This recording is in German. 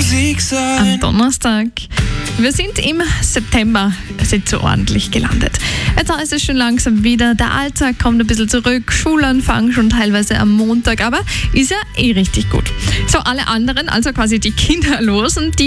am Donnerstag. Wir sind im September sind so ordentlich gelandet. Jetzt heißt es schon langsam wieder, der Alltag kommt ein bisschen zurück, Schulanfang schon teilweise am Montag, aber ist ja richtig gut. So, alle anderen, also quasi die Kinderlosen, die